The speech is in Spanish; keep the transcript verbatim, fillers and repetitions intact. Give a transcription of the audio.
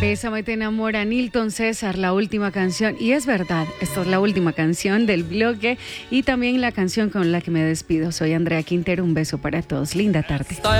Bésame te enamora, Nilton César, la última canción. Y es verdad, esta es la última canción del bloque y también la canción con la que me despido. Soy Andrea Quintero, un beso para todos. Linda tarde.